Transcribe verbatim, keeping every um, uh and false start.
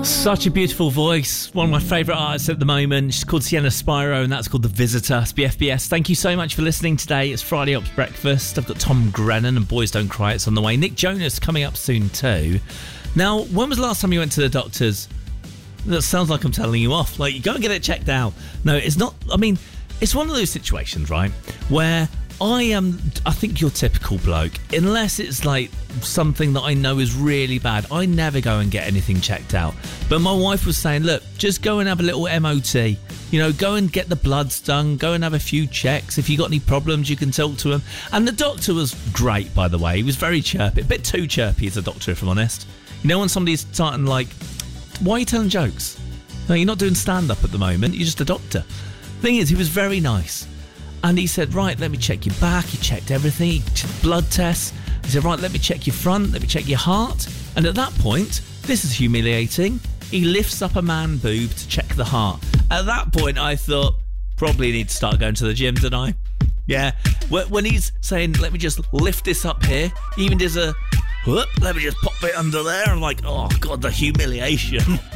Such a beautiful voice. One of my favourite artists at the moment. She's called Sienna Spyro, and that's called The Visitor. It's B F B S. Thank you so much for listening today. It's Friday Ops Breakfast. I've got Tom Grennan and Boys Don't Cry. It's on the way. Nick Jonas coming up soon too. Now, when was the last time you went to the doctors? That sounds like I'm telling you off. Like, you go and get it checked out. No, it's not. I mean, it's one of those situations, right, where I am, I think you're typical bloke. Unless it's like something that I know is really bad, I never go and get anything checked out. But my wife was saying, look, just go and have a little M O T. You know, go and get the bloods done, go and have a few checks. If you got any problems, you can talk to him. And the doctor was great, by the way. He was very chirpy, a bit too chirpy as a doctor, if I'm honest. You know when somebody's starting like, why are you telling jokes? No, you're not doing stand-up at the moment, you're just a doctor. Thing is, he was very nice. And he said, right, let me check your back. He checked everything. He checked blood tests. He said, right, let me check your front. Let me check your heart. And at that point, this is humiliating. He lifts up a man boob to check the heart. At that point, I thought, probably need to start going to the gym, don't I? Yeah. When he's saying, let me just lift this up here, he even does a, whoop, let me just pop it under there. I'm like, oh, God, the humiliation.